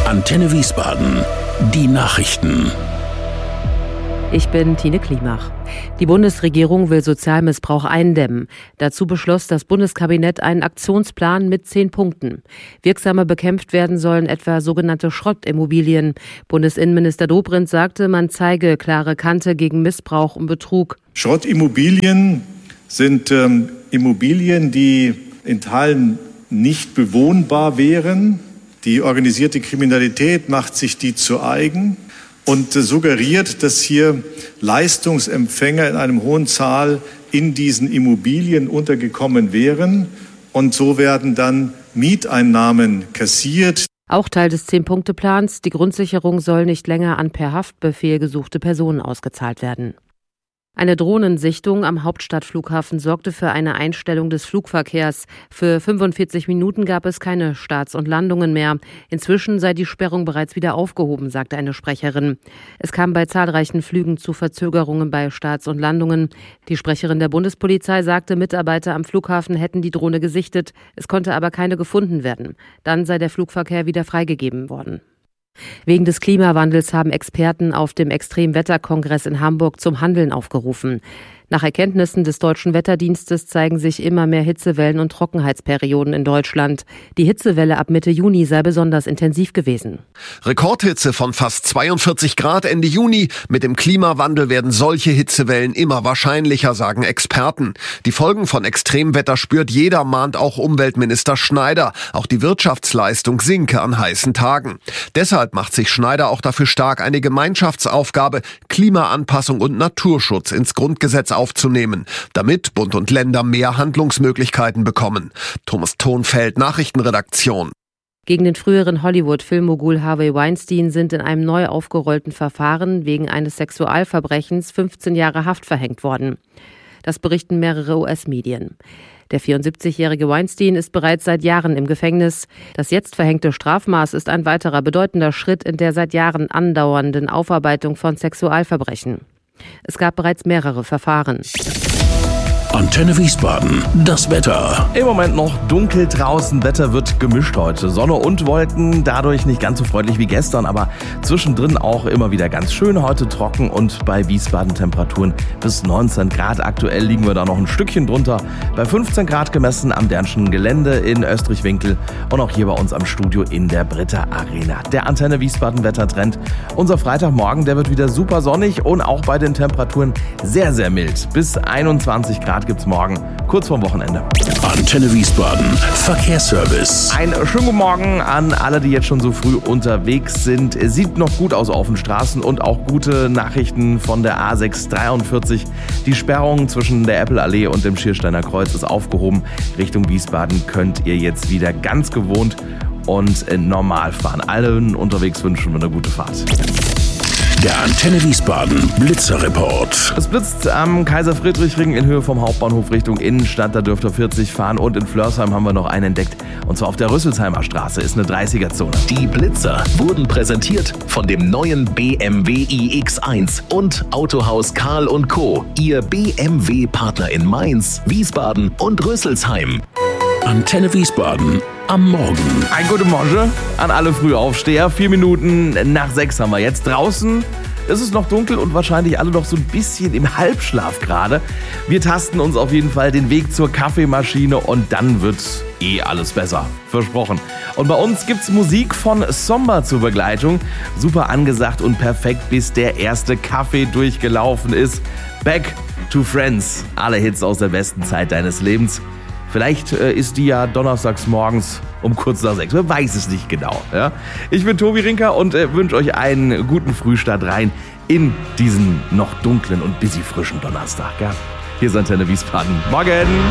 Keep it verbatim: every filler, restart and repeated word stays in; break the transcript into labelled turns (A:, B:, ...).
A: Antenne Wiesbaden. Die Nachrichten.
B: Ich bin Tine Klimach. Die Bundesregierung will Sozialmissbrauch eindämmen. Dazu beschloss das Bundeskabinett einen Aktionsplan mit zehn Punkten. Wirksamer bekämpft werden sollen etwa sogenannte Schrottimmobilien. Bundesinnenminister Dobrindt sagte, man zeige klare Kante gegen Missbrauch und Betrug.
C: Schrottimmobilien sind ähm, Immobilien, die in Teilen nicht bewohnbar wären. Die organisierte Kriminalität macht sich die zu eigen und suggeriert, dass hier Leistungsempfänger in einem hohen Zahl in diesen Immobilien untergekommen wären. Und so werden dann Mieteinnahmen kassiert.
B: Auch Teil des Zehn-Punkte-Plans, die Grundsicherung soll nicht länger an per Haftbefehl gesuchte Personen ausgezahlt werden. Eine Drohnensichtung am Hauptstadtflughafen sorgte für eine Einstellung des Flugverkehrs. Für fünfundvierzig Minuten gab es keine Starts und Landungen mehr. Inzwischen sei die Sperrung bereits wieder aufgehoben, sagte eine Sprecherin. Es kam bei zahlreichen Flügen zu Verzögerungen bei Starts und Landungen. Die Sprecherin der Bundespolizei sagte, Mitarbeiter am Flughafen hätten die Drohne gesichtet. Es konnte aber keine gefunden werden. Dann sei der Flugverkehr wieder freigegeben worden. Wegen des Klimawandels haben Experten auf dem Extremwetterkongress in Hamburg zum Handeln aufgerufen. Nach Erkenntnissen des Deutschen Wetterdienstes zeigen sich immer mehr Hitzewellen und Trockenheitsperioden in Deutschland. Die Hitzewelle ab Mitte Juni sei besonders intensiv gewesen.
D: Rekordhitze von fast zweiundvierzig Grad Ende Juni. Mit dem Klimawandel werden solche Hitzewellen immer wahrscheinlicher, sagen Experten. Die Folgen von Extremwetter spürt jeder, mahnt auch Umweltminister Schneider. Auch die Wirtschaftsleistung sinke an heißen Tagen. Deshalb macht sich Schneider auch dafür stark, eine Gemeinschaftsaufgabe, Klimaanpassung und Naturschutz ins Grundgesetz aufzunehmen, damit Bund und Länder mehr Handlungsmöglichkeiten bekommen. Thomas Thonfeld, Nachrichtenredaktion.
B: Gegen den früheren Hollywood-Filmmogul Harvey Weinstein sind in einem neu aufgerollten Verfahren wegen eines Sexualverbrechens fünfzehn Jahre Haft verhängt worden. Das berichten mehrere U S-Medien. Der vierundsiebzigjährige Weinstein ist bereits seit Jahren im Gefängnis. Das jetzt verhängte Strafmaß ist ein weiterer bedeutender Schritt in der seit Jahren andauernden Aufarbeitung von Sexualverbrechen. Es gab bereits mehrere Verfahren.
A: Antenne Wiesbaden, das Wetter.
E: Im Moment noch dunkel draußen, Wetter wird gemischt heute. Sonne und Wolken, dadurch nicht ganz so freundlich wie gestern, aber zwischendrin auch immer wieder ganz schön. Heute trocken und bei Wiesbaden Temperaturen bis neunzehn Grad. Aktuell liegen wir da noch ein Stückchen drunter. Bei fünfzehn Grad gemessen am Dernschen Gelände in Österreich-Winkel und auch hier bei uns am Studio in der Britta Arena. Der Antenne Wiesbaden Wettertrend. Unser Freitagmorgen, der wird wieder super sonnig und auch bei den Temperaturen sehr, sehr mild. Bis einundzwanzig Grad gibt's morgen, kurz vorm Wochenende.
A: Antenne Wiesbaden, Verkehrsservice.
E: Ein schönen guten Morgen an alle, die jetzt schon so früh unterwegs sind. Es sieht noch gut aus auf den Straßen und auch gute Nachrichten von der A sechs dreiundvierzig. Die Sperrung zwischen der Eppelallee und dem Schiersteiner Kreuz ist aufgehoben. Richtung Wiesbaden könnt ihr jetzt wieder ganz gewohnt und normal fahren. Allen unterwegs wünschen wir eine gute Fahrt.
A: Der Antenne Wiesbaden Blitzerreport.
E: Es blitzt am Kaiser-Friedrich-Ring in Höhe vom Hauptbahnhof Richtung Innenstadt. Da dürft ihr vierzig fahren. Und in Flörsheim haben wir noch einen entdeckt. Und zwar auf der Rüsselsheimer Straße ist eine dreißiger-Zone.
A: Die Blitzer wurden präsentiert von dem neuen B M W i X eins und Autohaus Karl und Co. Ihr B M W-Partner in Mainz, Wiesbaden und Rüsselsheim. Antenne Wiesbaden am Morgen.
E: Ein guten Morgen an alle Frühaufsteher. Vier Minuten nach sechs haben wir jetzt. Draußen ist es noch dunkel und wahrscheinlich alle noch so ein bisschen im Halbschlaf gerade. Wir tasten uns auf jeden Fall den Weg zur Kaffeemaschine und dann wird eh alles besser. Versprochen. Und bei uns gibt's Musik von Somba zur Begleitung. Super angesagt und perfekt, bis der erste Kaffee durchgelaufen ist. Back to Friends. Alle Hits aus der besten Zeit deines Lebens. Vielleicht äh, ist die ja donnerstags morgens um kurz nach sechs. Man weiß es nicht genau. Ja? Ich bin Tobi Rinker und äh, wünsche euch einen guten Frühstart rein in diesen noch dunklen und busy frischen Donnerstag. Ja? Hier ist Antenne Wiesbaden. Morgen!